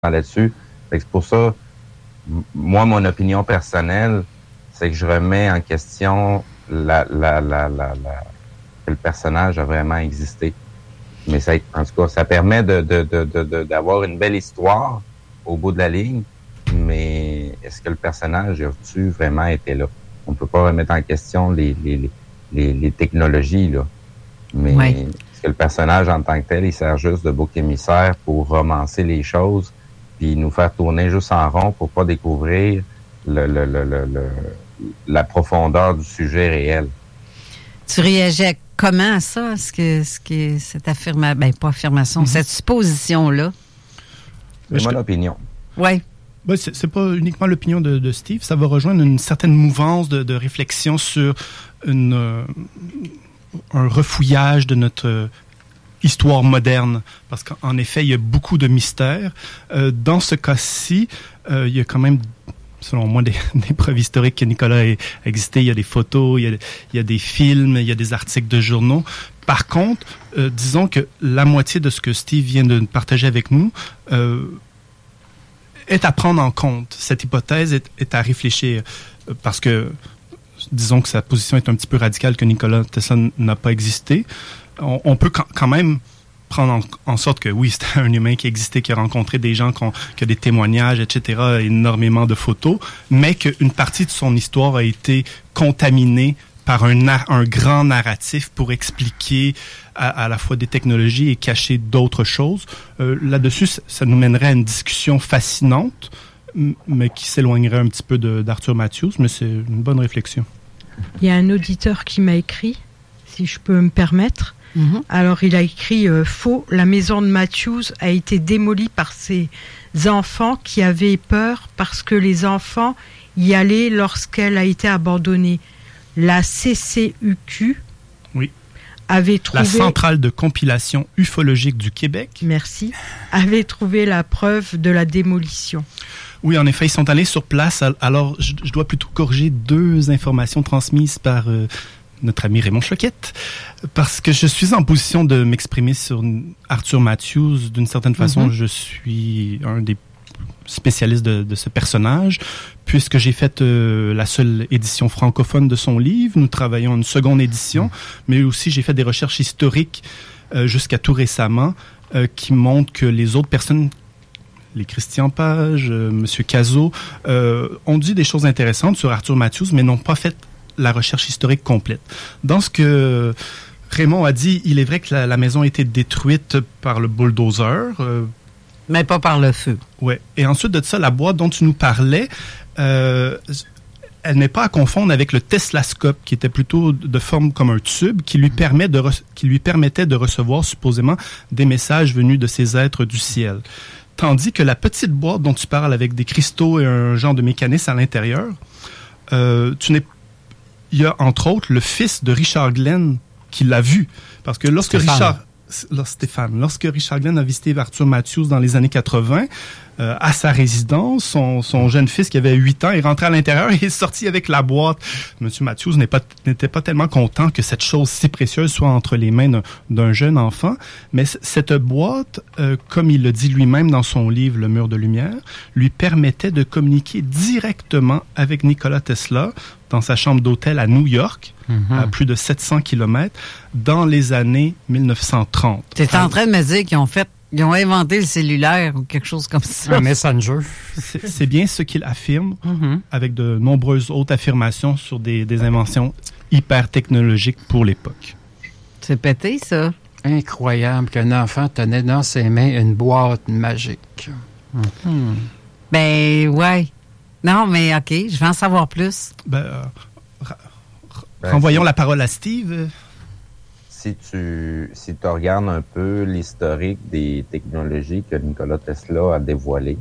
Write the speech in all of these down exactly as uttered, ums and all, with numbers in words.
là-dessus. Fait que c'est pour ça, m- moi, mon opinion personnelle, c'est que je remets en question la, la, la, la, la, que le personnage a vraiment existé. Mais ça, en tout cas, ça permet de, de, de, de, de, d'avoir une belle histoire au bout de la ligne, mais est-ce que le personnage a-tu vraiment été là? On peut pas remettre en question les, les, les, les technologies, là. Mais ouais. est-ce que le personnage en tant que tel, il sert juste de bouc émissaire pour romancer les choses, puis nous faire tourner juste en rond pour pas découvrir le, le, le, le, le la profondeur du sujet réel? Tu réagis comment à ça? Est-ce que, est-ce que cette affirmation, ben pas affirmation, mm-hmm. cette supposition-là? C'est mon opinion. Oui. Ben, c'est, c'est pas uniquement l'opinion de, de Steve, ça va rejoindre une certaine mouvance de, de réflexion sur une, euh, un refouillage de notre euh, histoire moderne, parce qu'en effet, il y a beaucoup de mystères. Euh, dans ce cas-ci, euh, il y a quand même, selon moi, des, des preuves historiques que Nicolas a existé. Il y a des photos, il y a, il y a des films, il y a des articles de journaux. Par contre, euh, disons que la moitié de ce que Steve vient de partager avec nous euh, est à prendre en compte. Cette hypothèse est, est à réfléchir, euh, parce que, disons que sa position est un petit peu radicale, que Nikola Tesla n'a pas existé. On, on peut quand, quand même prendre en, en sorte que oui, c'était un humain qui existait, qui a rencontré des gens, qui, ont, qui a des témoignages, et cetera, énormément de photos, mais qu'une partie de son histoire a été contaminée par un, un grand narratif pour expliquer à, à la fois des technologies et cacher d'autres choses. Euh, là-dessus, ça, ça nous mènerait à une discussion fascinante, mais qui s'éloignerait un petit peu de, d'Arthur Matthews, mais c'est une bonne réflexion. Il y a un auditeur qui m'a écrit, si je peux me permettre. Mm-hmm. Alors, il a écrit euh, « Faux, la maison de Matthews a été démolie par ses enfants qui avaient peur parce que les enfants y allaient lorsqu'elle a été abandonnée. La C C U Q oui. avait trouvé... La Centrale de compilation ufologique du Québec. Merci. Avait trouvé la preuve de la démolition. » Oui, en effet, ils sont allés sur place. Alors, je, je dois plutôt corriger deux informations transmises par euh, notre ami Raymond Choquette, parce que je suis en position de m'exprimer sur Arthur Matthews. D'une certaine façon, mm-hmm. je suis un des spécialistes de, de ce personnage, puisque j'ai fait euh, la seule édition francophone de son livre. Nous travaillons une seconde édition, mm. mais aussi j'ai fait des recherches historiques euh, jusqu'à tout récemment euh, qui montrent que les autres personnes, les Christian Page, euh, M. Cazot, euh, ont dit des choses intéressantes sur Arthur Matthews, mais n'ont pas fait la recherche historique complète. Dans ce que Raymond a dit, il est vrai que la, la maison a été détruite par le bulldozer. Euh, mais pas par le feu. Oui. Et ensuite de ça, la boîte dont tu nous parlais, euh, elle n'est pas à confondre avec le Teslascope, qui était plutôt de forme comme un tube, qui lui, permet de re- qui lui permettait de recevoir supposément des messages venus de ces êtres du ciel. Tandis que la petite boîte dont tu parles avec des cristaux et un genre de mécanisme à l'intérieur, euh, tu n'es... il y a entre autres le fils de Richard Glenn qui l'a vu. Parce que lorsque Stéphane. Richard... Là, Stéphane, lorsque Richard Glenn a visité Arthur Matthews dans les années quatre-vingts, euh, à sa résidence, son, son jeune fils qui avait huit ans est rentré à l'intérieur et est sorti avec la boîte. Monsieur Matthews n'est pas, n'était pas tellement content que cette chose si précieuse soit entre les mains d'un, d'un jeune enfant, mais c- cette boîte, euh, comme il le dit lui-même dans son livre « Le mur de lumière », lui permettait de communiquer directement avec Nikola Tesla dans sa chambre d'hôtel à New York, mm-hmm. à plus de sept cents kilomètres, dans les années dix-neuf cent trente. Tu es en train de me dire qu'ils ont fait, ils ont inventé le cellulaire ou quelque chose comme ça. Un messenger. C'est, c'est bien ce qu'il affirme, mm-hmm. avec de nombreuses autres affirmations sur des, des inventions hyper technologiques pour l'époque. C'est pété, ça. Incroyable qu'un enfant tenait dans ses mains une boîte magique. Mm-hmm. Ben, ouais. Non, mais OK, je vais en savoir plus. Ben, euh, ra- Ben, renvoyons si, la parole à Steve. Si tu si tu regardes un peu l'historique des technologies que Nikola Tesla a dévoilées,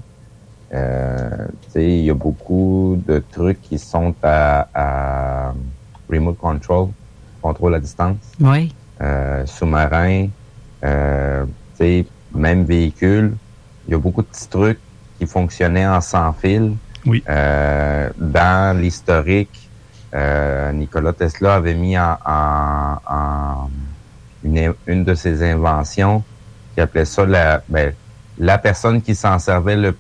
euh, tu sais, il y a beaucoup de trucs qui sont à, à remote control, contrôle à distance. Oui. Euh, sous-marin, euh, tu sais, même véhicule. Il y a beaucoup de petits trucs qui fonctionnaient en sans fil. Oui. Euh, dans l'historique, euh, Nikola Tesla avait mis en, en, en une, une de ses inventions qui appelait ça la, ben, la personne qui s'en servait le